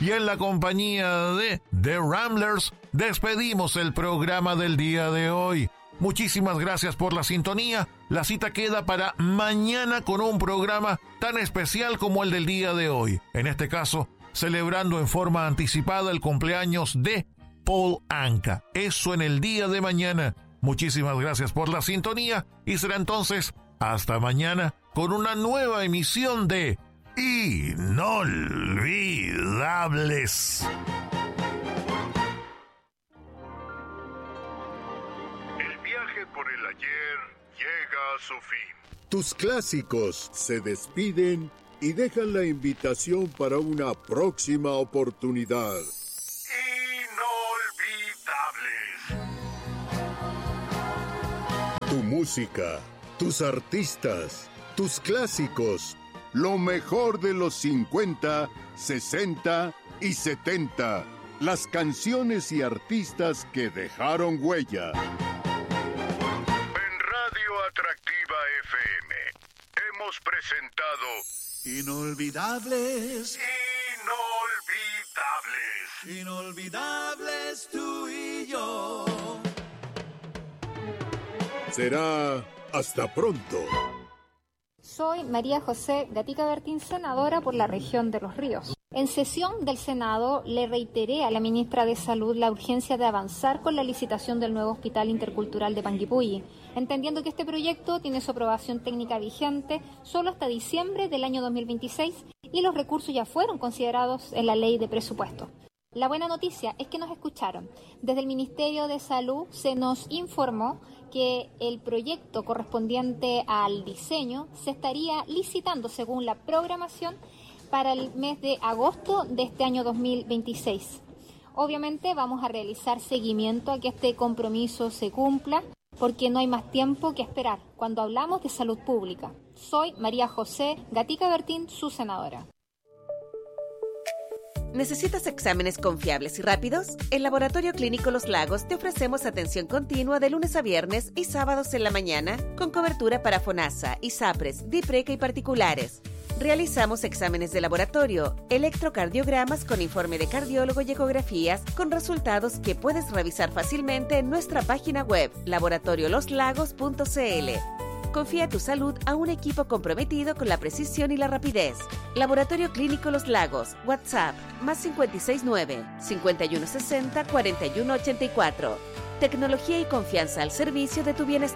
y en la compañía de The Ramblers despedimos el programa del día de hoy. Muchísimas gracias por la sintonía. La cita queda para mañana con un programa tan especial como el del día de hoy. En este caso, celebrando en forma anticipada el cumpleaños de Paul Anka. Eso en el día de mañana. Muchísimas gracias por la sintonía y será entonces hasta mañana con una nueva emisión de Inolvidables. El viaje por el ayer llega a su fin. Tus clásicos se despiden y dejan la invitación para una próxima oportunidad. Inolvidables. Tu música, tus artistas, tus clásicos, lo mejor de los 50, 60 y 70. Las canciones y artistas que dejaron huella. En Radio Atractiva FM hemos presentado Inolvidables. Inolvidables. Inolvidables tú y yo. Será hasta pronto. Soy María José Gatica Bertín, senadora por la región de Los Ríos. En sesión del Senado le reiteré a la ministra de Salud la urgencia de avanzar con la licitación del nuevo Hospital Intercultural de Panguipulli, entendiendo que este proyecto tiene su aprobación técnica vigente solo hasta diciembre del año 2026 y los recursos ya fueron considerados en la ley de presupuesto. La buena noticia es que nos escucharon. Desde el Ministerio de Salud se nos informó que el proyecto correspondiente al diseño se estaría licitando según la programación para el mes de agosto de este año 2026. Obviamente vamos a realizar seguimiento a que este compromiso se cumpla porque no hay más tiempo que esperar cuando hablamos de salud pública. Soy María José Gatica Bertín, su senadora. ¿Necesitas exámenes confiables y rápidos? En Laboratorio Clínico Los Lagos te ofrecemos atención continua de lunes a viernes y sábados en la mañana con cobertura para FONASA, ISAPRES, DIPRECA y particulares. Realizamos exámenes de laboratorio, electrocardiogramas con informe de cardiólogo y ecografías con resultados que puedes revisar fácilmente en nuestra página web laboratorioloslagos.cl. Confía tu salud a un equipo comprometido con la precisión y la rapidez. Laboratorio Clínico Los Lagos, WhatsApp, +569 5160 4184. Tecnología y confianza al servicio de tu bienestar.